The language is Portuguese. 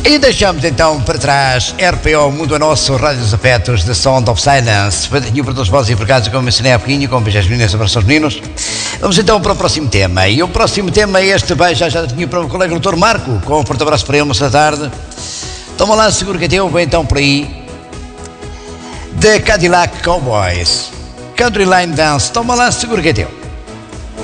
E deixamos então para trás RPO Mundo é Nosso, Rádio dos Afetos, The Sound of Silence. Tinha para todos os vossos empregados, como mencionei há pouquinho, com beijos meninas, abraços aos meninos. Vamos então para o próximo tema. E o próximo tema é este, já tinha para o colega doutor Marco, com um forte abraço para ele, moça da tarde. Toma lá, seguro que é teu, vem então por aí. The Cadillac Cowboys, Country Line Dance, toma lá, seguro que é teu.